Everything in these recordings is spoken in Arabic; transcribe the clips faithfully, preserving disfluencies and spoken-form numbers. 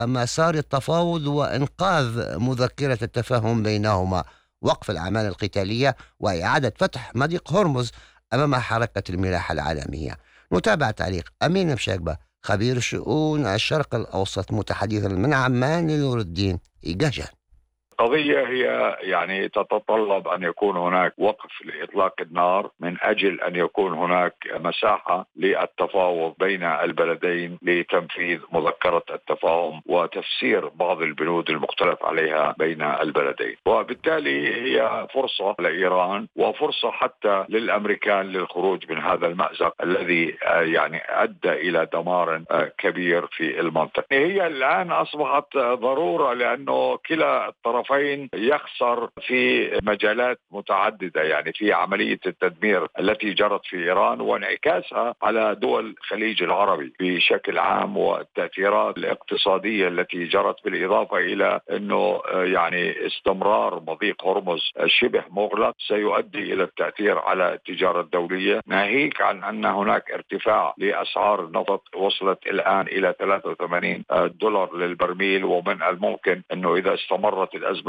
مسار التفاوض وإنقاذ مذكرة التفاهم بينهما، وقف الأعمال القتالية وإعادة فتح مضيق هرمز أمام حركة الملاحة العالمية. نتابع تعليق أمين مشاكبة خبير شؤون الشرق الأوسط متحدثا من عمان لنور الدين إيجاجان. القضية هي يعني تتطلب أن يكون هناك وقف لإطلاق النار من أجل أن يكون هناك مساحة للتفاوض بين البلدين لتنفيذ مذكرة التفاهم وتفسير بعض البنود المختلف عليها بين البلدين، وبالتالي هي فرصة لإيران وفرصة حتى للأمريكان للخروج من هذا المأزق الذي يعني أدى إلى دمار كبير في المنطقة. هي الآن أصبحت ضرورة لأنه كلا الطرفين يخسر في مجالات متعددة، يعني في عملية التدمير التي جرت في إيران وانعكاسها على دول الخليج العربي بشكل عام، والتأثيرات الاقتصادية التي جرت، بالإضافة إلى أنه يعني استمرار مضيق هرمز شبه مغلق سيؤدي إلى التأثير على التجارة الدولية، ناهيك عن أن هناك ارتفاع لأسعار النفط وصلت الآن إلى ثلاثة وثمانين دولار للبرميل، ومن الممكن أنه إذا استمرت الأزمة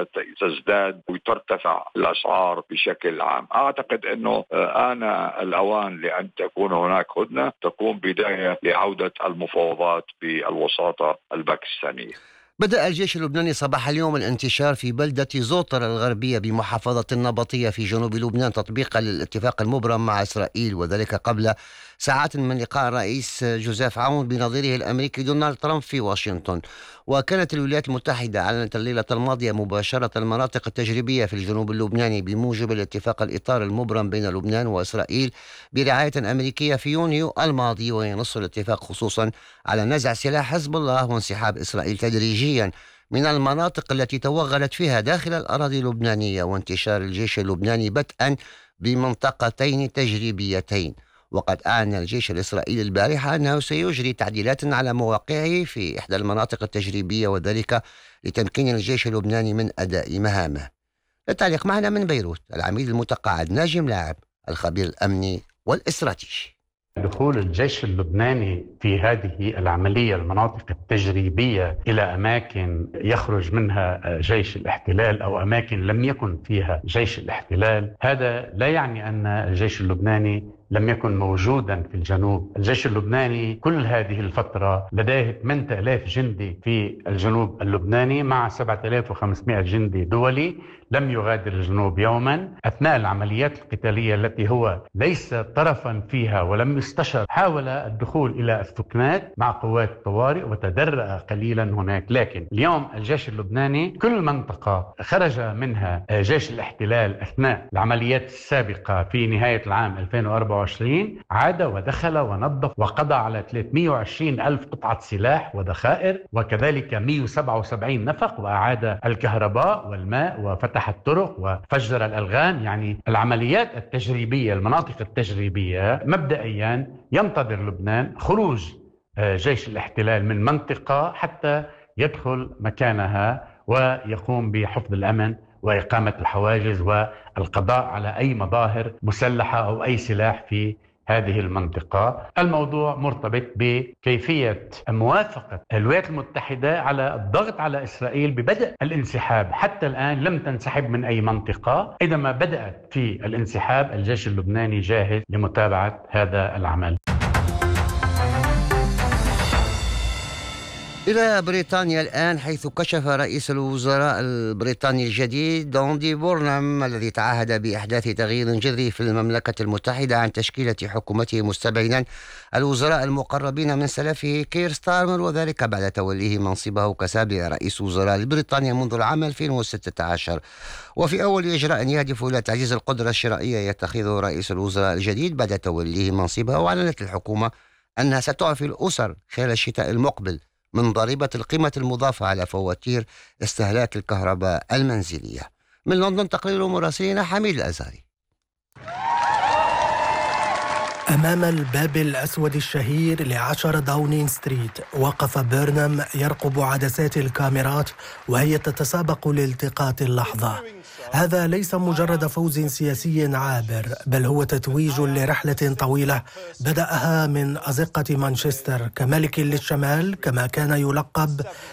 ستزداد وترتفع الأسعار بشكل عام. أعتقد أنه آن الأوان لأن تكون هناك هدنة تكون بداية لعودة المفاوضات بالوساطة الباكستانية. بدأ الجيش اللبناني صباح اليوم الانتشار في بلدة زوطر الغربية بمحافظة النبطية في جنوب لبنان تطبيقا للاتفاق المبرم مع إسرائيل، وذلك قبل ساعات من لقاء الرئيس جوزيف عون بنظيره الأمريكي دونالد ترامب في واشنطن. وكانت الولايات المتحدة أعلنت الليلة الماضية مباشرة المناطق التجريبية في الجنوب اللبناني بموجب الاتفاق الإطار المبرم بين لبنان وإسرائيل برعاية أمريكية في يونيو الماضي، وينص الاتفاق خصوصا على نزع سلاح حزب الله وانسحاب إسرائيل تدريجيا من المناطق التي توغلت فيها داخل الأراضي اللبنانية، وانتشار الجيش اللبناني بدءا بمنطقتين تجريبيتين. وقد أعلن الجيش الإسرائيلي البارحة أنه سيجري تعديلات على مواقعه في إحدى المناطق التجريبية، وذلك لتمكين الجيش اللبناني من أداء مهامه. للتعليق معنا من بيروت العميد المتقاعد ناجي ملاعب الخبير الأمني والاستراتيجي. دخول الجيش اللبناني في هذه العملية المناطق التجريبية إلى أماكن يخرج منها جيش الاحتلال أو أماكن لم يكن فيها جيش الاحتلال، هذا لا يعني أن الجيش اللبناني لم يكن موجودا في الجنوب. الجيش اللبناني كل هذه الفترة لديه ثمانية آلاف جندي في الجنوب اللبناني مع سبعة آلاف وخمسمائة جندي دولي لم يغادر الجنوب يوما. أثناء العمليات القتالية التي هو ليس طرفا فيها ولم يستشر حاول الدخول إلى السكنات مع قوات الطوارئ وتدرأ قليلا هناك، لكن اليوم الجيش اللبناني كل منطقة خرج منها جيش الاحتلال أثناء العمليات السابقة في نهاية العام ألفين وأربعة وعشرين عاد ودخل ونظف وقضى على ثلاثمائة وعشرين ألف قطعة سلاح وذخائر، وكذلك مئة وسبعة وسبعين نفق، وأعاد الكهرباء والماء وفتح الطرق وفجر الألغام. يعني العمليات التجريبية المناطق التجريبية مبدئيا ينتظر لبنان خروج جيش الاحتلال من منطقة حتى يدخل مكانها ويقوم بحفظ الأمن وإقامة الحواجز والقضاء على أي مظاهر مسلحة أو أي سلاح في هذه المنطقة. الموضوع مرتبط بكيفية موافقة الولايات المتحدة على الضغط على إسرائيل ببدء الانسحاب. حتى الآن لم تنسحب من أي منطقة. عندما بدأت في الانسحاب الجيش اللبناني جاهز لمتابعة هذا العمل. إلى بريطانيا الآن، حيث كشف رئيس الوزراء البريطاني الجديد دوندي بورنام الذي تعهد بإحداث تغيير جذري في المملكة المتحدة عن تشكيلة حكومته، مستبعدا الوزراء المقربين من سلفه كير ستارمر، وذلك بعد توليه منصبه كسابع رئيس وزراء بريطانيا منذ العام ألفين وستة عشر. وفي أول إجراء يهدف إلى تعزيز القدرة الشرائية يتخذه رئيس الوزراء الجديد بعد توليه منصبه، وأعلنت الحكومة أنها ستعفي الأسر خلال الشتاء المقبل من ضريبة القيمة المضافة على فواتير استهلاك الكهرباء المنزلية. من لندن تقرير مراسلنا حميد الأزهري. أمام الباب الأسود الشهير لعشرة داونين ستريت وقف بيرنام يرقب عدسات الكاميرات وهي تتسابق لالتقاط اللحظة. هذا ليس مجرد فوز سياسي عابر، بل هو تتويج لرحلة طويلة بدأها من أزقة مانشستر كملك للشمال، كما كان يلقب